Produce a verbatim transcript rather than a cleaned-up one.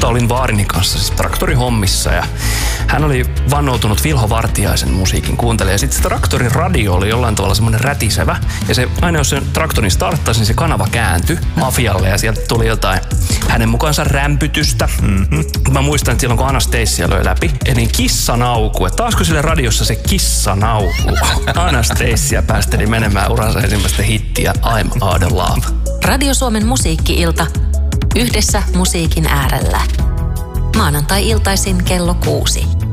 olin vaarini kanssa siis traktorihommissa ja hän oli vannoutunut Vilho Vartiaisen musiikin kuuntelija. Ja sitten se traktorin radio oli jollain tavalla semmoinen rätisevä. Ja se, aina jos sen traktorin starttasi, niin se kanava kääntyi mafialle ja sieltä tuli jotain hänen mukaansa rämpytystä. Mm-hmm. Mä muistan, että silloin kun Anastasia löi läpi, niin kissanauku. Että taasko sille radiossa se kissanauku? Anastasia päästeli menemään uransa ensimmäistä hittiä I'm Out of Love. Radio Suomen musiikki-ilta. Yhdessä musiikin äärellä. Maanantai-iltaisin kello kuusi.